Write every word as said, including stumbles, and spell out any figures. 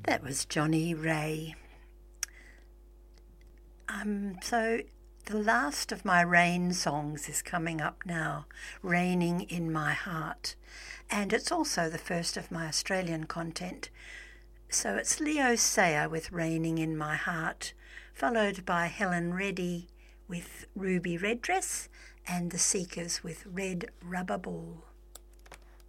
That was Johnny Ray. Um, so the last of my rain songs is coming up now, Raining in My Heart. And it's also the first of my Australian content. So it's Leo Sayer with Raining in My Heart, followed by Helen Reddy with Ruby Red Dress and The Seekers with Red Rubber Ball.